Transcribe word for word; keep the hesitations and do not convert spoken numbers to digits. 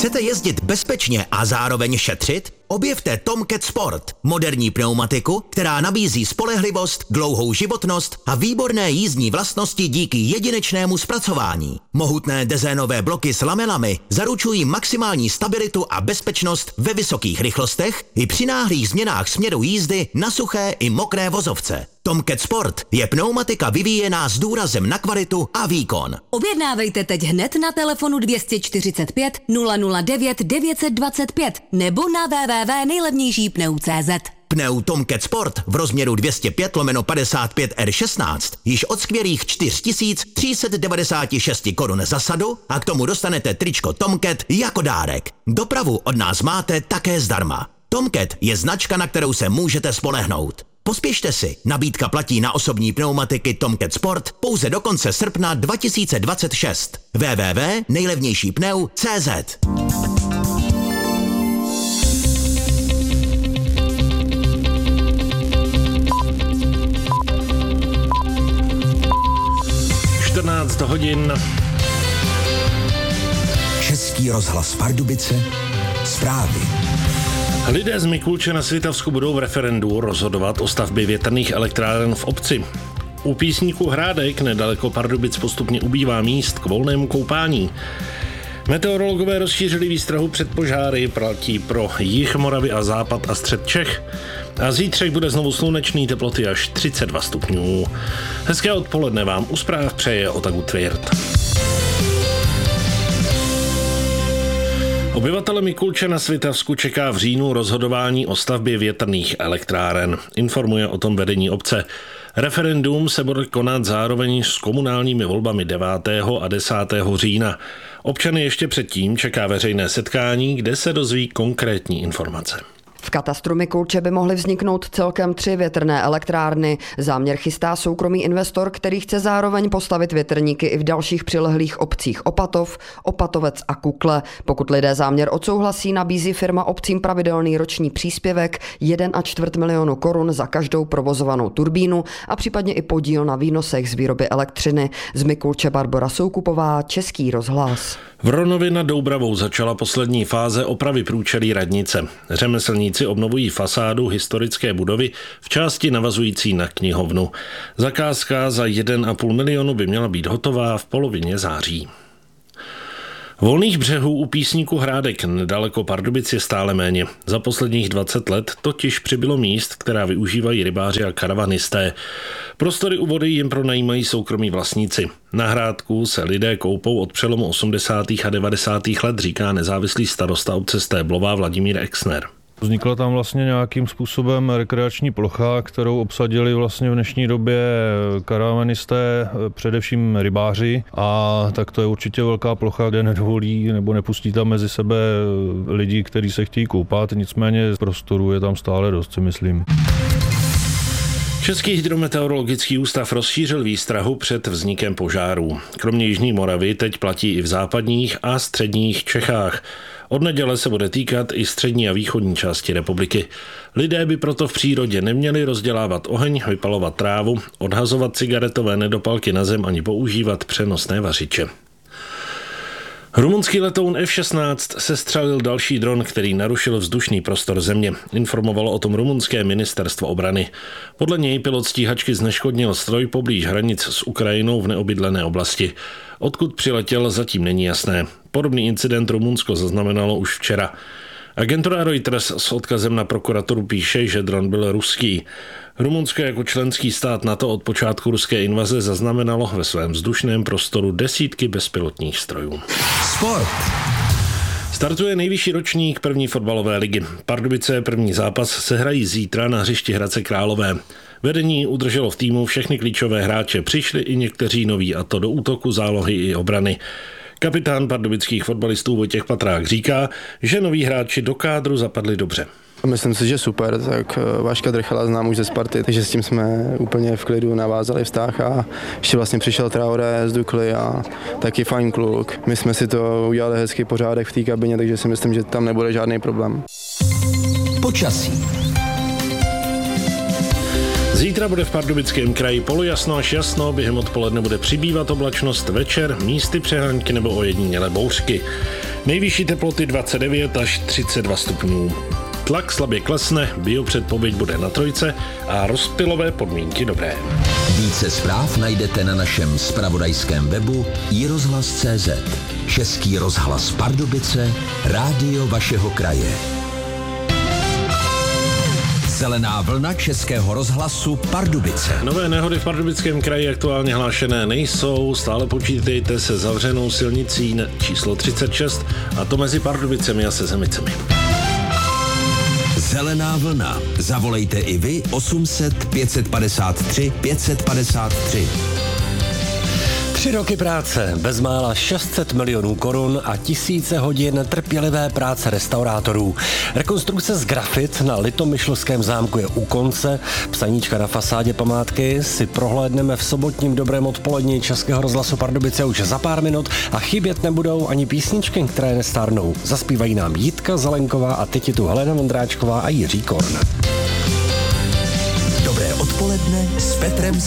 Chcete jezdit bezpečně a zároveň šetřit? Objevte Tomcat Sport, moderní pneumatiku, která nabízí spolehlivost, dlouhou životnost a výborné jízdní vlastnosti díky jedinečnému zpracování. Mohutné dezénové bloky s lamelami zaručují maximální stabilitu a bezpečnost ve vysokých rychlostech i při náhlých změnách směru jízdy na suché i mokré vozovce. Tomcat Sport je pneumatika vyvíjená s důrazem na kvalitu a výkon. Objednávejte teď hned na telefonu dvě čtyři pět nula nula devět devět dva pět nebo na w w w tečka nejlevnější pneu tečka cé zet. Pneu Tomcat Sport v rozměru dvě stě pět lomeno padesát pět R šestnáct již od skvělých čtyři tisíce tři sta devadesát šest korun za sadu a k tomu dostanete tričko Tomcat jako dárek. Dopravu od nás máte také zdarma. Tomcat je značka, na kterou se můžete spolehnout. Pospěšte si, nabídka platí na osobní pneumatiky Tomcat Sport pouze do konce srpna dva tisíce dvacet šest. w w w tečka nejlevnější pneu tečka cé zet. čtrnáct hodin. Český rozhlas Pardubice. Zprávy. Lidé z Mikulče na Svitavsku budou v referendu rozhodovat o stavbě větrných elektráren v obci. U písníku Hrádek nedaleko Pardubic postupně ubývá míst k volnému koupání. Meteorologové rozšířili výstrahu před požáry, platí pro jih Moravy a západ a střed Čech. A zítřek bude znovu slunečný, teploty až třicet dva stupňů. Hezké odpoledne vám u zpráv přeje Otagu Tvirt. Obyvatele Mikulče na Svitavsku čeká v říjnu rozhodování o stavbě větrných elektráren. Informuje o tom vedení obce. Referendum se bude konat zároveň s komunálními volbami devátého a desátého října. Občany ještě předtím čeká veřejné setkání, kde se dozví konkrétní informace. V katastru Mikulče by mohly vzniknout celkem tři větrné elektrárny. Záměr chystá soukromý investor, který chce zároveň postavit větrníky i v dalších přilehlých obcích Opatov, Opatovec a Kukle. Pokud lidé záměr odsouhlasí, nabízí firma obcím pravidelný roční příspěvek jeden a čtvrt milionu korun za každou provozovanou turbínu a případně i podíl na výnosech z výroby elektřiny. Z Mikulče Barbora Soukupová, Český rozhlas. V Ronově nad Doubravou začala poslední fáze opravy průčelí radnice. Řemeslníci obnovují fasádu historické budovy v části navazující na knihovnu. Zakázka za jeden a půl milionu by měla být hotová v polovině září. Volných břehů u písníku Hrádek nedaleko Pardubic je stále méně. Za posledních dvacet let totiž přibylo míst, která využívají rybáři a karavanisté. Prostory u vody jim pronajímají soukromí vlastníci. Na Hrádku se lidé koupou od přelomu osmdesátých a devadesátých let, říká nezávislý starosta obce Stéblová Vladimír Exner. Vznikla tam vlastně nějakým způsobem rekreační plocha, kterou obsadili vlastně v dnešní době karavanisté, především rybáři, a tak to je určitě velká plocha, kde nedovolí nebo nepustí tam mezi sebe lidi, kteří se chtějí koupat, nicméně prostoru je tam stále dost, si myslím. Český hydrometeorologický ústav rozšířil výstrahu před vznikem požárů. Kromě jižní Moravy teď platí i v západních a středních Čechách. Od neděle se bude týkat i střední a východní části republiky. Lidé by proto v přírodě neměli rozdělávat oheň, vypalovat trávu, odhazovat cigaretové nedopalky na zem ani používat přenosné vařiče. Rumunský letoun F šestnáct sestřelil další dron, který narušil vzdušný prostor země. Informovalo o tom rumunské ministerstvo obrany. Podle něj pilot stíhačky zneškodnil stroj poblíž hranic s Ukrajinou v neobydlené oblasti. Odkud přiletěl, zatím není jasné. Podobný incident Rumunsko zaznamenalo už včera. Agentura Reuters s odkazem na prokuraturu píše, že dron byl ruský. Rumunsko jako členský stát NATO od počátku ruské invaze zaznamenalo ve svém vzdušném prostoru desítky bezpilotních strojů. Sport. Startuje nejvyšší ročník první fotbalové ligy. Pardubice první zápas se hrají zítra na hřišti Hradce Králové. Vedení udrželo v týmu všechny klíčové hráče, přišli i někteří noví, a to do útoku, zálohy i obrany. Kapitán pardubických fotbalistů Vojtěch Patrák říká, že noví hráči do kádru zapadli dobře. Myslím si, že super, tak Vaška Drchala znám už ze Sparty, takže s tím jsme úplně v klidu navázali vztah a ještě vlastně přišel Traoré z Dukly a taky fajn kluk. My jsme si to udělali hezký pořádek v té kabině, takže si myslím, že tam nebude žádný problém. Počasí. Zítra bude v Pardubickém kraji polojasno až jasno, během odpoledne bude přibývat oblačnost, večer místy přehánky nebo ojedinělé bouřky. Nejvyšší teploty dvacet devět až třicet dva stupňů. Tlak slabě klesne, biopředpověď bude na trojce a rozptylové podmínky dobré. Více zpráv najdete na našem zpravodajském webu i rozhlas tečka cé zet. Český rozhlas Pardubice, rádio vašeho kraje. Zelená vlna Českého rozhlasu Pardubice. Nové nehody v Pardubickém kraji aktuálně hlášené nejsou, stále počítejte se zavřenou silnicí číslo třicet šest, a to mezi Pardubicemi a Sezemicemi. Zelená vlna. Zavolejte i vy osm set pět padesát tři pět padesát tři. Tři roky práce, bezmála šest set milionů korun a tisíce hodin trpělivé práce restaurátorů. Rekonstrukce z grafit na Litomyšlském zámku je u konce. Psaníčka na fasádě památky si prohlédneme v sobotním dobrém odpolední Českého rozhlasu Pardubice už za pár minut a chybět nebudou ani písničky, které nestárnou. Zaspívají nám Jitka Zelenková a teď je tu Helena Vondráčková a Jiří Korn. Dobré odpoledne s Petrem